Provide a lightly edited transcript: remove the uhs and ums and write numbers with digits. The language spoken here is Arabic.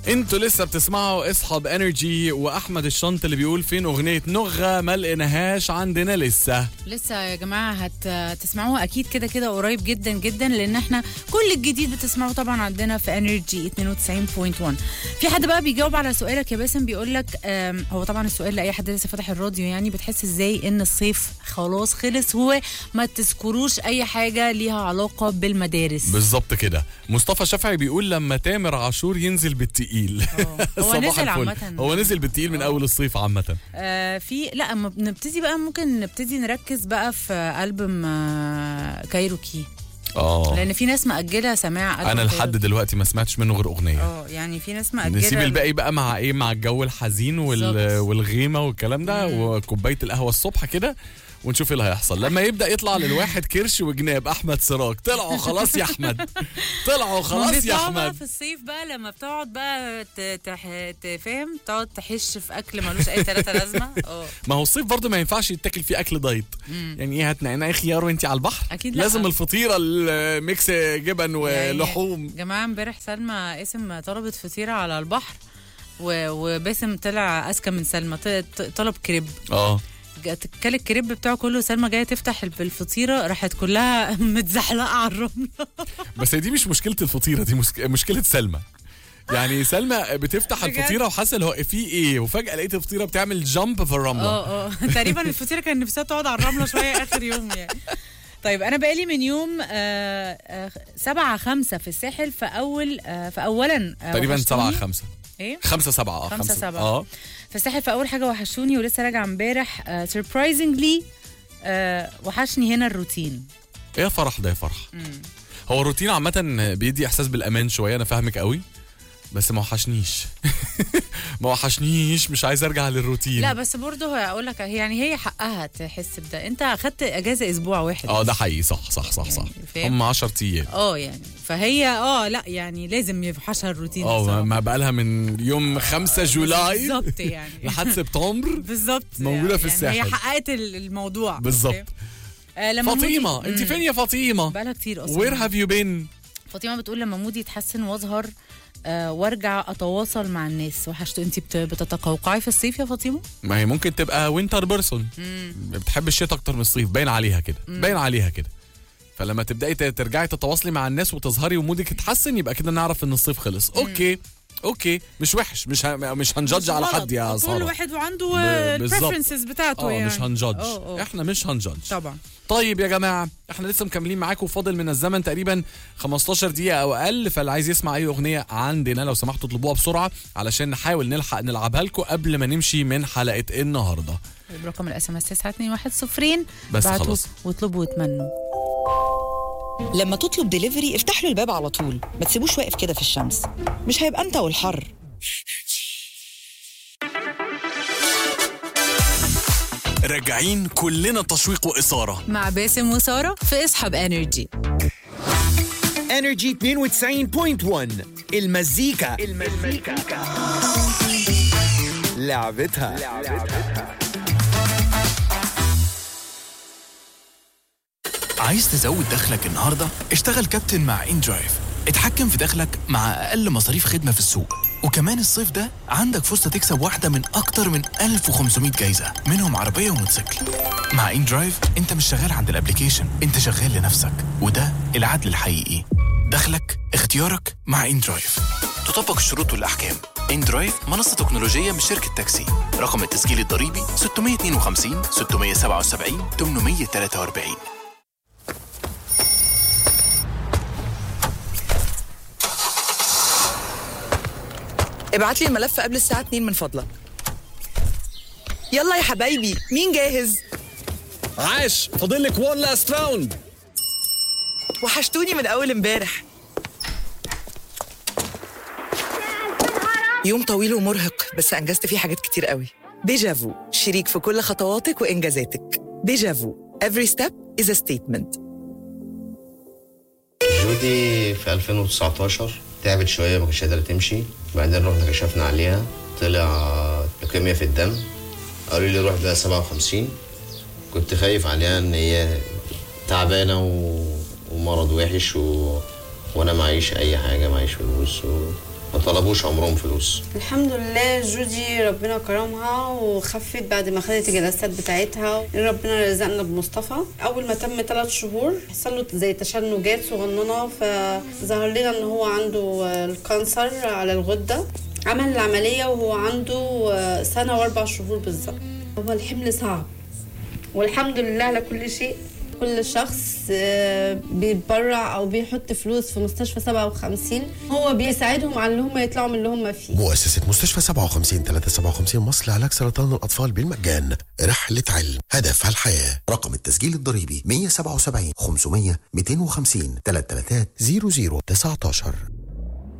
انتوا لسه بتسمعوا اصحاب انرجي، واحمد الشنط اللي بيقول فين اغنيه نغه ما لقيناهاش عندنا لسه يا جماعه هتسمعوها اكيد كده كده قريب جدا جدا، لان احنا كل الجديد بتسمعوه طبعا عندنا في انرجي 92.1. في حد بقى بيجاوب على سؤالك يا باسم، بيقول لك هو طبعا السؤال لاي حد لسه فاتح الراديو، يعني بتحس ازاي ان الصيف خلاص خلص، هو ما تذكروش اي حاجه ليها علاقه بالمدارس؟ بالظبط كده. مصطفى شافعي بيقول لما تامر عاشور ينزل بالتقيل. هو نزل عامة، هو نزل بالتقيل من اول الصيف عامة. لا نبتدي بقى، ممكن نبتدي نركز بقى في ألبوم كايروكي. لان في ناس مأجلة سماع. انا لحد دلوقتي ما سمعتش منه غير اغنيه. يعني في ناس مأجلة. نسيب الباقي بقى مع ايه، مع الجو الحزين والغيمه والكلام ده وكوبايه القهوه الصبح كده، ونشوف ايه اللي هيحصل لما يبدا يطلع للواحد كرش وجناب. احمد سراج طلعوا خلاص يا احمد، طلعوا خلاص يا احمد. في الصيف بقى لما بتقعد بقى تفهم، تقعد تحش في اكل ملوش اي ثلاثه لازمه. ما هو الصيف برضه ما ينفعش يتاكل فيه اكل دايت. يعني ايه، هتنقنقي خيار وانت على البحر؟ اكيد لازم الفطيره الميكس جبن ولحوم. جماعه امبارح سلمى اسم طلبت فطيره على البحر، وباسم طلع اذكى من سلمى، طلب كريب. كل الكريب بتاعه كله، سلمى جايه تفتح الفطيره راحت كلها متزحلقه على الرمله. بس دي مش مشكله الفطيره، دي مشكله سلمى. يعني سلمى بتفتح الفطيره وحاسه اللي هو في ايه، وفجاه لقيت الفطيره بتعمل جامب في الرمله. تقريبا الفطيره كان نفسها تقعد على الرمله شويه اخر يوم يعني. طيب انا بقالي من يوم 7/5 في الساحل، فاولا تقريبا 7/5 ايه 5/7 5/7 في الساحل. فاول حاجه وحشوني، ولسه راجعه امبارح سربرايزنجلي. وحشني هنا الروتين. ايه يا فرح ده يا فرح. هو الروتين عامه بيدي احساس بالامان شويه، انا فاهمك قوي، بس ما وحشنيش. ما وحشنيش، مش عايز ارجع للروتين. لا بس برضه هقول لك، يعني هي حقها تحس بده. انت اخدت اجازه اسبوع واحد. ده حقيقي، صح يعني هم 10 ايام. يعني فهي لا يعني لازم يوحشها الروتين. ما بقالها من يوم 5 جولاي بالظبط يعني لحد سبتمبر بالظبط موجوده في الساحل. هي حققت الموضوع بالظبط. فاطمه انت فين يا فاطمه؟ بقالها كتير اصلا. وير هاف يو بين؟ فاطمه بتقول لما مودي يتحسن واظهر وارجع اتواصل مع الناس. وحشته. انت بتتقوقعي في الصيف يا فاطمه؟ ما هي ممكن تبقى وينتر بيرسون، بتحب الشتاء اكتر من الصيف، باين عليها كده، باين عليها كده. فلما تبداي ترجعي تتواصلي مع الناس وتظهري ومودك يتحسن، يبقى كده نعرف ان الصيف خلص. اوكي مش وحش، مش هنجادج على حد يا ساره. كل واحد وعنده البريفرنسز بتاعته يعني. مش هنجادج. احنا مش هنجادج طبعا. طيب يا جماعه، احنا لسه مكملين معاكم، فاضل من الزمن تقريبا 15 دقيقه او اقل، فاللي عايز يسمع اي اغنيه عندنا لو سمحتوا اطلبوها بسرعه علشان نحاول نلحق نلعبها لكم قبل ما نمشي من حلقه النهارده. رقم الاس ام اس 9210 بس خلاص، واطلبوا واتمنوا. لما تطلب ديليفري افتح له الباب على طول، ما تسيبوش واقف كده في الشمس، مش هيبقى انت والحر. راجعين كلنا تشويق وإثارة مع باسم وسارة في اصحاب انرجي. انرجي 92.1 المزيكا لعبتها. عايز تزود دخلك النهارده؟ اشتغل كابتن مع إندرايف. اتحكم في دخلك مع أقل مصاريف خدمة في السوق، وكمان الصيف ده عندك فرصة تكسب واحدة من أكتر من 1500 جايزة، منهم عربية وموتوسيكل. مع إندرايف انت مش شغال عند الابليكيشن، انت شغال لنفسك، وده العدل الحقيقي. دخلك اختيارك مع إندرايف. تطبق الشروط والأحكام. إندرايف منصة تكنولوجية من شركة تاكسي. رقم التسجيل الضريبي 652 677 843. ابعت لي الملف قبل الساعة 2 من فضلك. يلا يا حبايبي، مين جاهز؟ عاش، فاضل لك وان لاست راوند. وحشتوني من أول امبارح. يوم طويل ومرهق، بس أنجزت فيه حاجات كتير قوي. ديجافو، شريك في كل خطواتك وإنجازاتك. ديجافو, every step is a statement. جودي في 2019 تعبت شوية، ما كانتش قادرة تمشي. بعدين رحنا كشفنا عليها، طلع لوكيميا في الدم. قالوا لي روح بقى 57. كنت خايف عليها ان هي تعبانة ومرض وحش وانا معيش اي حاجة، معيش فلوس ما طلبوش عمرهم فلوس. الحمد لله جودي ربنا كرمها وخفت بعد ما خدت الجلسات بتاعتها. ربنا رزقنا بمصطفى. اول ما تم 3 شهور حصل له زي تشنجات صغننه، فظهر لنا ان هو عنده الكانسر على الغده. عمل العمليه وهو عنده 1 و4 شهور بالظبط. هو الحمل صعب والحمد لله على كل شيء. كل شخص بيتبرع او بيحط فلوس في مستشفى 57 هو بيساعدهم على ان هم يطلعوا من اللي هم فيه. مؤسسة مستشفى 57 357 مصر لعلاج سرطان الأطفال بالمجان. رحلة علم هدفها الحياة. رقم التسجيل الضريبي 177 500 250 333 0019.